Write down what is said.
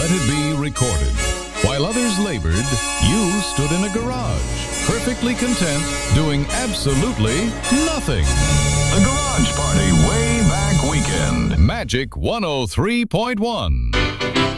let it be recorded. While others labored, you stood in a garage, perfectly content, doing absolutely nothing. The Garage Party Way Back Weekend. Magic 103.1.